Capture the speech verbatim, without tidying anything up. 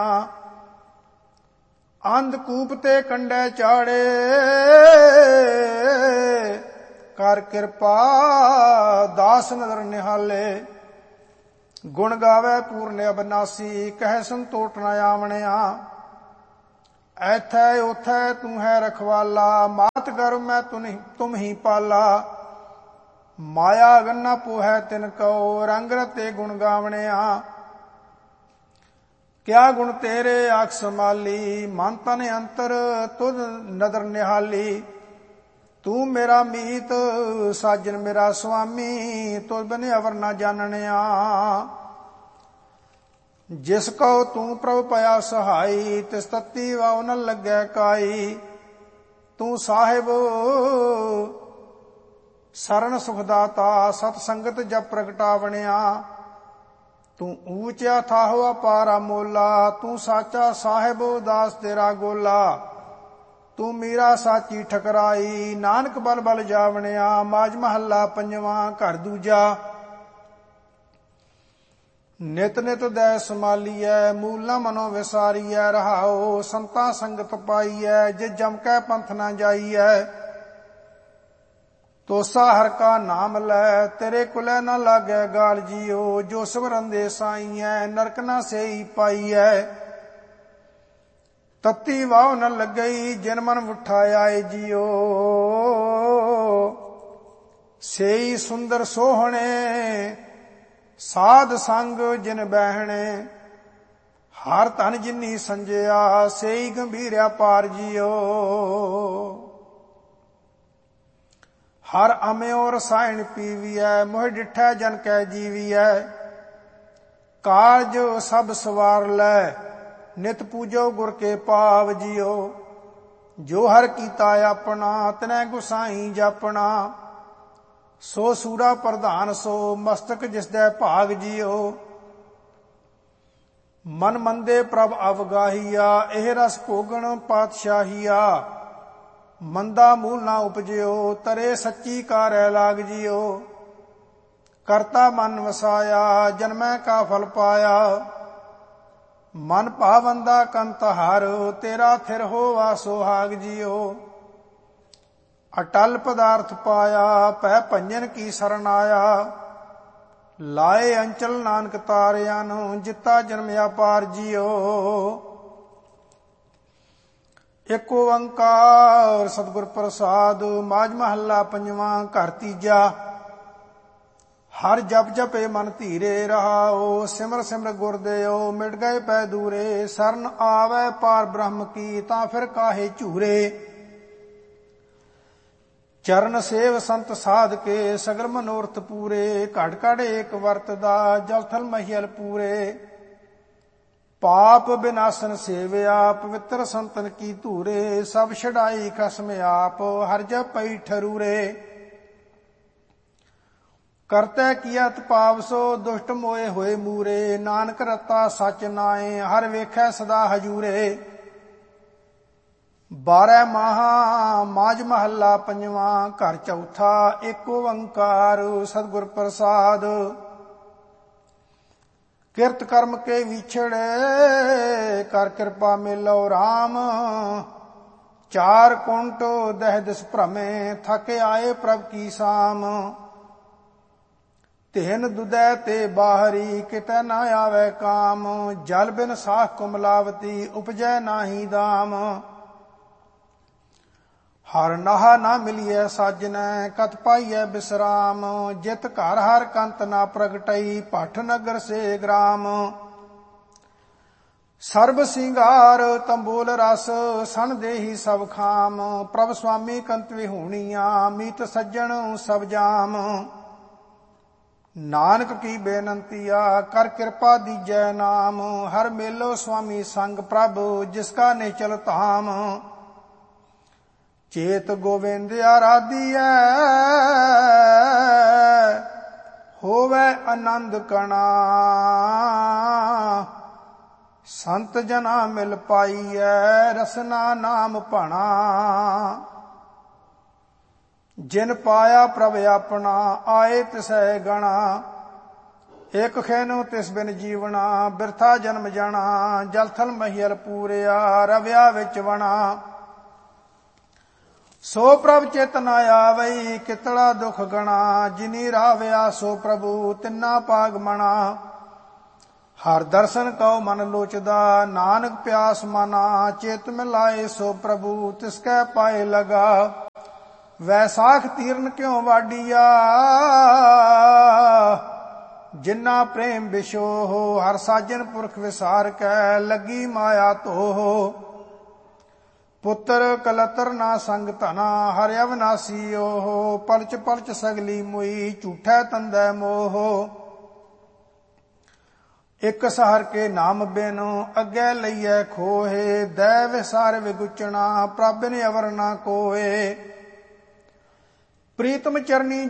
ਅੰਧਕੂਪ ਤੇ ਕੰਡੇ ਚਾੜੇ ਕਰ ਕਿਰਪਾ ਦਾਸ ਨਦਰ ਨਿਹਾਲੇ। ਗੁਣ ਗਾਵੇ ਪੂਰਨ ਅਬਨਾਸੀ ਕਹਿ ਸੰਤੋਟ ਨ ਆਵਣਿਆ। ਐਥੈ ਉਥੈ ਤੂੰ ਹੈ ਰਖਵਾਲਾ ਮਾਤ ਗਰਭ ਮੈਂ ਤੁਮ ਹੀ ਪਾਲਾ। ਮਾਇਆ ਗੰਨਾ ਪੋਹੈ ਤਿਨ ਕਉ ਰੰਗ ਰਤੇ ਗੁਣ ਗਾਵਣਿਆ। ਕਿਆ ਗੁਣ ਤੇਰੇ ਆਖ ਸੰਭਾਲੀ ਮਨ ਤਨ ਅੰਤਰ ਤੁਧ ਨਦਰ ਨਿਹਾਲੀ। ਤੂੰ ਮੇਰਾ ਮੀਤ ਸਾਜਨ ਮੇਰਾ ਸੁਆਮੀ ਤੁਧ ਬਿਨ ਅਵਰ ਨਾ ਜਾਣਨਿਆ। ਜਿਸ ਕਉ ਤੂੰ ਪ੍ਰਭ ਪਇਆ ਸਹਾਈ ਤਿਸ ਤਤੀ ਵਾਉ ਨ ਲੱਗੈ ਕਾਈ। ਤੂੰ ਸਾਹਿਬ ਸਰਨ ਸੁਖ ਦਾਤਾ ਸਤ ਸੰਗਤ ਜਪ ਪ੍ਰਗਟਾਵਣਿਆ। ਤੂੰ ਊਚਾ ਥਾਹੁ ਅਪਾਰਾ ਮੋਲਾ ਤੂੰ ਸਾਚਾ ਸਾਹਿਬ ਦਾਸ ਤੇਰਾ ਗੋਲਾ। ਤੂੰ ਮੀਰਾ ਸਾਚੀ ਠਕਰਾਈ ਨਾਨਕ ਬਲ ਬਲ ਜਾਵਣਿਆ। ਮਾਝ ਮਹੱਲਾ ਪੰਜਵਾਂ ਘਰ ਦੂਜਾ। ਨਿਤ ਨਿਤ ਦੈ ਸੰਭਾਲੀਐ ਮੂਲ ਨ ਮਨੋ ਵਿਸਾਰੀਐ। ਰਹਾਉ ਸੰਤਾਂ ਸੰਗਤ ਪਾਈਐ ਜਿ ਜਮ ਕੈ ਪੰਥ ਨ ਜਾਈਐ। ਤੋਸਾ ਹਰ ਕਾ ਨਾਮ ਲੈ ਤੇਰੇ ਕੁਲੈ ਨ ਲਾਗੈ ਗਾਲ ਜੀਓ। ਜੋ ਸਿਮਰੰਦੇ ਸਾਈਐ ਨਰਕ ਨ ਸੇਈ ਪਾਈਐ। ਤਤੀ ਵਾਹ ਨ ਲੱਗਈ ਜਿਨ ਮਨ ਉਠਾਇਆਏ ਜੀਓ। ਸੇਈ ਸੁੰਦਰ ਸੋਹਣੇ ਸਾਧ ਸੰਗ ਜਿਨ ਬਹਿਣੇ। ਹਰ ਧਨ ਜਿਨੀ ਸੰਜਿਆ ਸੇਈ ਗੰਭੀਰਿਆ ਪਾਰ ਜੀਓ। ਹਰ ਅਮਿਓ ਰਸਾਇਣ ਪੀਵੀਐ ਮੋਹ ਡਿਠੈ ਜਨ ਕੈ ਜੀਵੀਐ। ਕਾਰਜ ਸਭ ਸਵਾਰ ਲੈ ਨਿਤ ਪੂਜੋ ਗੁਰ ਕੇ ਪਾਵ ਜੀਓ। ਜੋ ਹਰ ਕੀਤਾ ਆਪਣਾ ਤਨੈ ਗੁਸਾਈ ਜਾਪਣਾ। ਸੋ ਸੂਰਾ ਪ੍ਰਧਾਨ ਸੋ ਮਸਤਕ ਜਿਸਦੈ ਭਾਗ ਜੀਓ। ਮਨ ਮੰਦੇ ਪ੍ਰਭ ਅਵਗਾਹੀਆ ਇਹ ਰਸ ਭੋਗਣ ਪਾਤਸ਼ਾਹੀਆ। ਮੰਦਾ ਮੂਲ ਨਾ ਉਪਜਿਓ ਤਰੇ ਸੱਚੀ ਕਾਰੈ ਲਾਗ ਜੀਓ। ਕਰਤਾ ਮਨ ਵਸਾਇਆ ਜਨਮੈ ਕਾ ਫਲ ਪਾਇਆ। ਮਨ ਭਾਵੰਦਾ ਕੰਤ ਹਰ ਤੇਰਾ ਥਿਰ ਹੋਵਾ ਸੁਹਾਗ ਜੀਓ। ਅਟਲ ਪਦਾਰਥ ਪਾਇਆ ਪੈ ਭੰਜਨ ਕੀ ਸਰਣ ਆਇਆ। ਲਾਏ ਅੰਚਲ ਨਾਨਕ ਤਾਰਿਆਂ ਨੂੰ ਜਿੱਤਾ ਜਨਮਿਆ ਪਾਰ ਜੀਓ। ਇਕ ਓੰਕਾਰ ਸਤਿਗੁਰ ਪ੍ਰਸਾਦ। ਮਾਝ ਮਹੱਲਾ ਪੰਜਵਾਂ ਘਰ ਤੀਜਾ। ਹਰ ਜਪ ਜਪੇ ਮਨ ਧੀਰੇ ਰਹਾਓ। ਸਿਮਰ ਸਿਮਰ ਗੁਰ ਦਿਓ ਮਿਟ ਗਏ ਪੈ ਦੂਰੇ। ਸਰਨ ਆਵੈ ਪਾਰ ਬ੍ਰਹਮ ਕੀ ਤਾਂ ਫਿਰ ਕਾਹੇ ਝੂਰੇ। ਚਰਨ ਸੇਵ ਸੰਤ ਸਾਧ ਕੇ ਸਗਲ ਮਨੋਰਥ ਪੂਰੇ। ਘੜ ਘੜ ਏਕ ਵਰਤਦਾ ਜਲ ਥਲ ਮਹੀਲ ਪੂਰੇ। ਪਾਪ ਬਿਨਾਸਨ ਸੇਵਿਆ ਪਵਿੱਤਰ ਸੰਤਨ ਕੀ ਧੂਰੇ। ਸਭ ਛਡਾਈ ਖਸਮ ਆਪ ਹਰ ਜਪ ਪਈ ਠਰੂਰੇ। ਕਰਤੈ ਕੀਅਤ ਪਾਪ ਸੋ ਦੁਸ਼ਟ ਮੋਏ ਹੋਏ ਮੂਰੇ। ਨਾਨਕ ਰਤਾ ਸਚ ਨਾਏ ਹਰ ਵੇਖੈ ਸਦਾ ਹਜੂਰੇ। ਬਾਰਹ ਮਾਹਾ ਮਾਝ ਮਹੱਲਾ ਪੰਜਵਾਂ ਘਰ ਚੌਥਾ। ਇਕ ਓੰਕਾਰ ਸਤਿਗੁਰ ਪ੍ਰਸਾਦ। ਕਿਰਤ ਕਰਮ ਕੇ ਵਿਛੜੇ ਕਰ ਕਿਰਪਾ ਮਿਲੋ ਰਾਮ। ਚਾਰ ਕੁੰਟ ਦਹਿ ਦਿਸ ਭ੍ਰਮੇ ਥਕ ਆਏ ਪ੍ਰਭ ਕੀ ਸਾਮ। ਤੇਨ ਦੁਦੈ ਤੇ ਬਾਹਰੀ ਕਿਤੈ ਨਾ ਆਵੈ ਕਾਮ। ਜਲ ਬਿਨ ਸਾਖ ਕੁਮਲਾਵਤੀ ਉਪਜੈ ਨਾਹੀ ਦਾਮ। ਹਰ ਨਾਹ ਨਾ ਮਿਲੀਐ ਸਾਜਨੈ ਕਤ ਪਾਈਐ ਬਿਸਰਾਮ। ਜਿਤ ਘਰ ਹਰ ਕੰਤ ਨਾ ਪ੍ਰਗਟਈ ਭੱਠ ਨਗਰ ਸੇ ਗ੍ਰਾਮ। ਸਰਬ ਸਿੰਗਾਰ ਤੰਬੋਲ ਰਸ ਸਣ ਦੇਹੀ ਸਭ ਖਾਮ। ਪ੍ਰਭ ਸੁਆਮੀ ਕੰਤ ਵਿਹੂਣੀਆਂ ਮੀਤ ਸੱਜਣ ਸਭ ਜਾਮ। ਨਾਨਕ ਕੀ ਬੇਨੰਤੀਆ ਕਰ ਕਿਰਪਾ ਦੀਜੈ ਨਾਮ। ਹਰ ਮੇਲੋ ਸੁਆਮੀ ਸੰਗ ਪ੍ਰਭ ਜਿਸ ਕਾ ਨਿਚਲ ਧਾਮ। ਚੇਤ ਗੋਵਿੰਦ ਆਰਾਧੀਐ ਹੋਵੇ ਆਨੰਦ ਕਣਾ। ਸੰਤ ਜਨਾ ਮਿਲ ਪਾਈਐ ਰਸਨਾ ਨਾਮ ਭਾਣਾ। ਜਿਨ ਪਾਇਆ ਪ੍ਰਭ ਆਪਣਾ ਆਏ ਤਿਸੈ ਗਣਾ। ਇਕ ਖੈਨੋ ਤਿਸ ਬਿਨ ਜੀਵਣਾ ਬਿਰਥਾ ਜਨਮ ਜਾਣਾ ਜਲ ਥਲ ਮਹੀਲ ਪੂਰਿਆ ਰਵਿਆ ਵਿੱਚ ਵਣਾ ਸੋ ਪ੍ਰਭ ਚਿਤ ਨ ਆਵਈ ਕਿਤੜਾ ਦੁਖ ਗਣਾ ਜਿਨੀ ਰਾਵਿਆ ਸੋ ਪ੍ਰਭੂ ਤਿੰਨਾ ਪਾਗ ਮਣਾ ਹਰ ਦਰਸ਼ਨ ਕਉ ਮਨ ਲੋਚਦਾ ਨਾਨਕ ਪਿਆਸ ਮਨਾ ਚਿਤ ਮਿਲਾਏ ਸੋ ਪ੍ਰਭੂ ਤਿਸ ਕੈ ਪਾਏ ਲਗਾ ਵੈਸਾਖ ਤੀਰਨ ਕਿਉ ਵਾਡੀਆ ਜਿਨਾ ਪ੍ਰੇਮ ਵਿਸ਼ੋ ਹਰ ਸਾਜਨ ਪੁਰਖ ਵਿਸਾਰ ਕੈ ਲੱਗੀ ਮਾਇਆ ਧੋ ਪੁੱਤਰ ਕਲਤਰ ਨਾ ਸੰਗ ਧਨਾ ਹਰਿ ਅਵਨਾਸੀ ਓਹ ਪਲਚ ਪਲਚ ਸਗਲੀ ਮੁਈ ਝੂਠੈ ਤੰਦੈ ਮੋਹ ਇਕ ਸਹਰ ਕੇ ਨਾਮ ਬਿਨ ਅੱਗੇ ਲਈਐ ਖੋਹੇ ਦੈ ਵਿਸਾਰ ਵਿਗੁਚਣਾ ਪ੍ਰਭ ਨੇ ਅਵਰ ਨਾ ਕੋਏ ਪ੍ਰੀਤਮ ਚਰਨੀ